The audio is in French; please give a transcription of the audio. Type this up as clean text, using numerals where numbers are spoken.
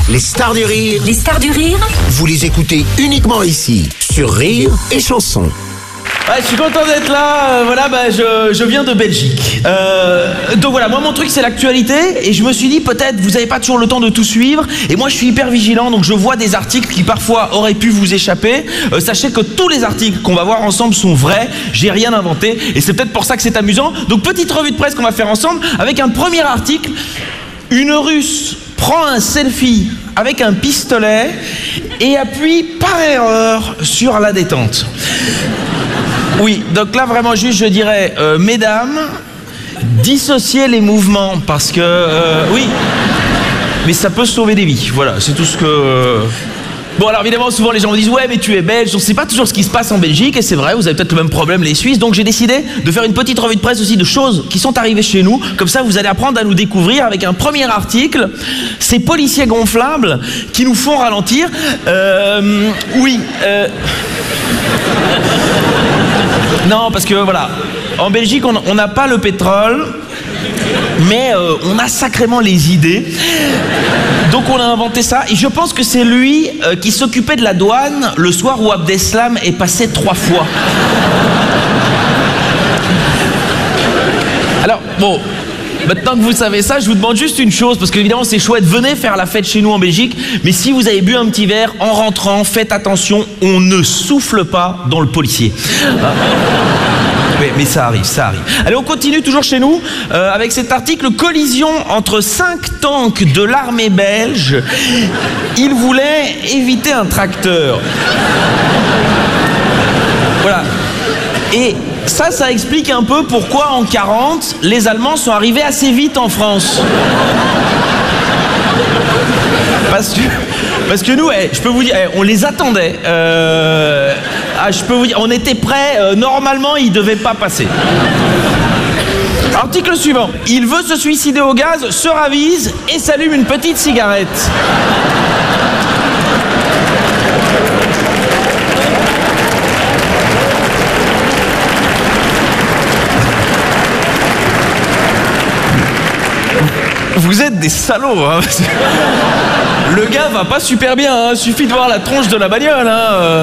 Les stars du rire, Les stars du rire, vous les écoutez uniquement ici, sur Rire et Chanson. Ouais, je suis content d'être là, je viens de Belgique. Donc voilà, moi mon truc c'est l'actualité et je me suis dit peut-être vous avez pas toujours le temps de tout suivre et moi je suis hyper vigilant donc je vois des articles qui parfois auraient pu vous échapper. Sachez que tous les articles qu'on va voir ensemble sont vrais, j'ai rien inventé et c'est peut-être pour ça que c'est amusant. Donc petite revue de presse qu'on va faire ensemble avec un premier article. Une Russe prend un selfie avec un pistolet et appuie par erreur sur la détente. Oui, donc là vraiment juste je dirais, mesdames, dissociez les mouvements parce que, oui, mais ça peut sauver des vies, voilà, c'est tout ce que... Bon alors évidemment souvent les gens me disent ouais mais tu es belge, on sait pas toujours ce qui se passe en Belgique et c'est vrai, vous avez peut-être le même problème les Suisses, donc j'ai décidé de faire une petite revue de presse aussi de choses qui sont arrivées chez nous, comme ça vous allez apprendre à nous découvrir avec un premier article, ces policiers gonflables qui nous font ralentir, non parce que voilà, en Belgique on n'a pas le pétrole, mais on a sacrément les idées. Donc on a inventé ça et je pense que c'est lui qui s'occupait de la douane le soir où Abdeslam est passé 3 fois. Alors bon, maintenant que vous savez ça, je vous demande juste une chose, parce qu'évidemment c'est chouette, venez faire la fête chez nous en Belgique, mais si vous avez bu un petit verre en rentrant, faites attention, on ne souffle pas dans le policier. Mais ça arrive, ça arrive. Allez, on continue toujours chez nous avec cet article, collision entre 5 tanks de l'armée belge. Ils voulaient éviter un tracteur. Voilà. Et ça explique un peu pourquoi en 40, les Allemands sont arrivés assez vite en France. Parce que nous, je peux vous dire, on les attendait. Je peux vous dire, on était prêts. Normalement, ils ne devaient pas passer. Article suivant. Il veut se suicider au gaz, se ravise et s'allume une petite cigarette. Vous êtes des salauds, hein. Le gars va pas super bien, hein. Suffit de voir la tronche de la bagnole, hein.